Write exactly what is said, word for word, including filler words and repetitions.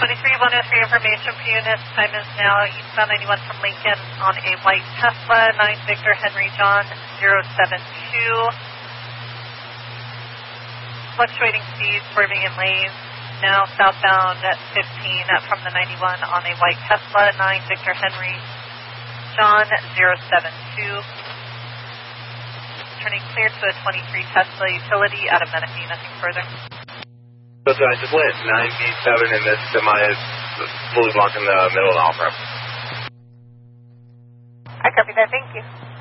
twenty-three one oh three information for units. Time is now eastbound ninety-one from Lincoln on a white Tesla, nine Victor Henry John zero seven two. Fluctuating speed, swerving in lanes. Now southbound at fifteen from the ninety-one on a white Tesla, nine Victor Henry John zero seven two. Turning clear to a twenty-three Tesla utility out of Menifee, nothing further. So I just went nine B seven and this semi is fully blocked in the middle of the off-ramp. I copy that, thank you.